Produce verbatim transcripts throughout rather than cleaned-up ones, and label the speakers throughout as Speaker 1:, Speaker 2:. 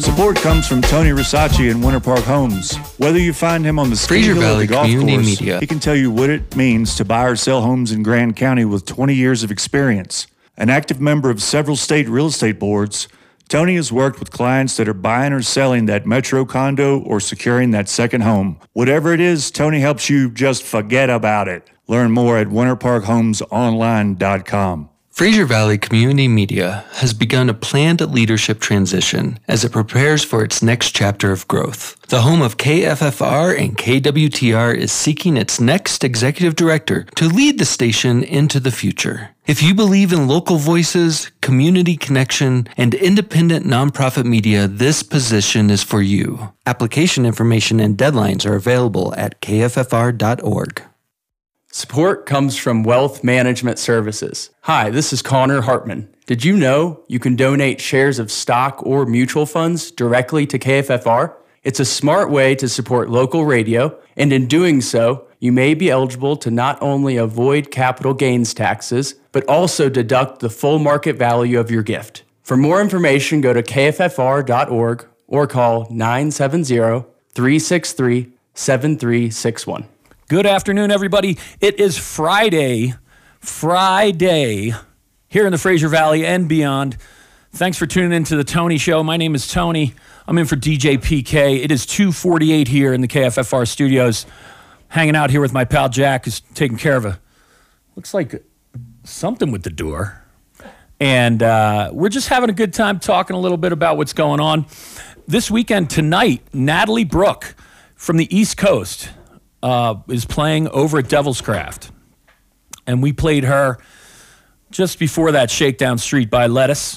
Speaker 1: Support comes from Tony Risacci in Winter Park Homes. Whether you find him on the ski
Speaker 2: Fraser
Speaker 1: hill or
Speaker 2: Valley
Speaker 1: the golf
Speaker 2: Community
Speaker 1: course,
Speaker 2: Media.
Speaker 1: he can tell you what it means to buy or sell homes in Grand County with twenty years of experience. An active member of several state real estate boards, Tony has worked with clients that are buying or selling that metro condo or securing that second home. Whatever it is, Tony helps you just forget about it. Learn more at winter park homes online dot com.
Speaker 2: Fraser Valley Community Media has begun a planned leadership transition as it prepares for its next chapter of growth. The home of K F F R and K W T R is seeking its next executive director to lead the station into the future. If you believe in local voices, community connection, and independent nonprofit media, this position is for you. Application information and deadlines are available at k f f r dot org.
Speaker 3: Support comes from Wealth Management Services. Hi, this is Connor Hartman. Did you know you can donate shares of stock or mutual funds directly to K F F R? It's a smart way to support local radio, and in doing so, you may be eligible to not only avoid capital gains taxes, but also deduct the full market value of your gift. For more information, go to k f f r dot org or call nine seven zero, three six three, seven three six one.
Speaker 4: Good afternoon, everybody. It is Friday, Friday, here in the Fraser Valley and beyond. Thanks for tuning in to the Tony Show. My name is Tony. I'm in for D J P K. It is two forty-eight here in the K F F R studios. Hanging out here with my pal Jack, who's taking care of a, looks like something with the door. And uh, we're just having a good time talking a little bit about what's going on. This weekend, tonight, Natalie Brooke from the East Coast Uh, is playing over at Devil's Craft. And we played her just before that, Shakedown Street by Lettuce.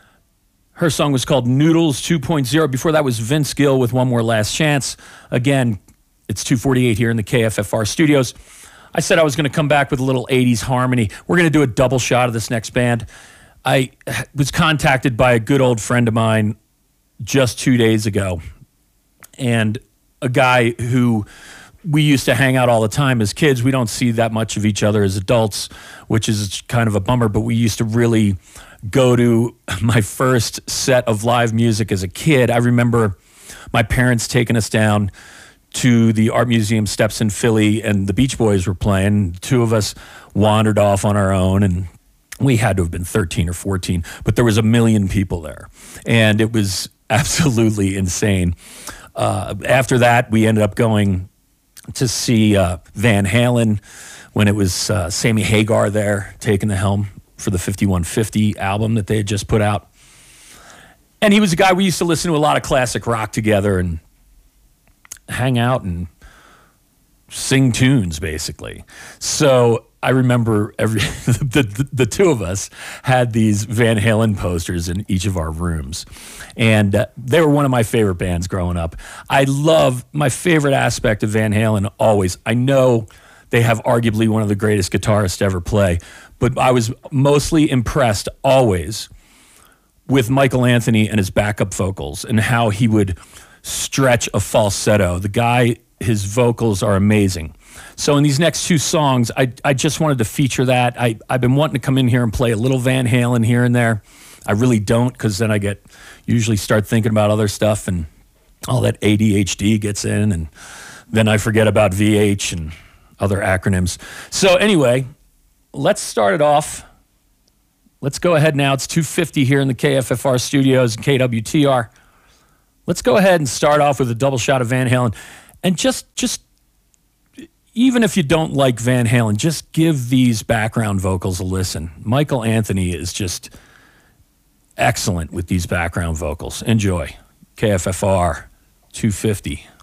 Speaker 4: Her song was called Noodles two point oh. Before that was Vince Gill with One More Last Chance. Again, it's two forty-eight here in the K F F R studios. I said I was going to come back with a little eighties harmony. We're going to do a double shot of this next band. I was contacted by a good old friend of mine just two days ago. And a guy who we used to hang out all the time as kids. We don't see that much of each other as adults, which is kind of a bummer, but we used to really go to my first set of live music as a kid. I remember my parents taking us down to the Art Museum steps in Philly, and the Beach Boys were playing. Two of us wandered off on our own, and we had to have been thirteen or fourteen, but there was a million people there, and it was absolutely insane. Uh, after that, we ended up going to see uh, Van Halen when it was uh, Sammy Hagar there taking the helm for the fifty-one fifty album that they had just put out. And he was a guy we used to listen to a lot of classic rock together and hang out and sing tunes, basically. So I remember every the, the, the two of us had these Van Halen posters in each of our rooms. And uh, they were one of my favorite bands growing up. I love, my favorite aspect of Van Halen always, I know they have arguably one of the greatest guitarists to ever play, but I was mostly impressed always with Michael Anthony and his backup vocals and how he would stretch a falsetto. The guy, his vocals are amazing. So in these next two songs, I I just wanted to feature that. I, I've been wanting to come in here and play a little Van Halen here and there. I really don't, because then I get usually start thinking about other stuff and all that A D H D gets in, and then I forget about V H and other acronyms. So anyway, let's start it off. Let's go ahead now. It's two fifty here in the K F F R studios and K W T R. Let's go ahead and start off with a double shot of Van Halen. And just, just even if you don't like Van Halen, just give these background vocals a listen. Michael Anthony is just excellent with these background vocals. Enjoy. K F F R two fifty.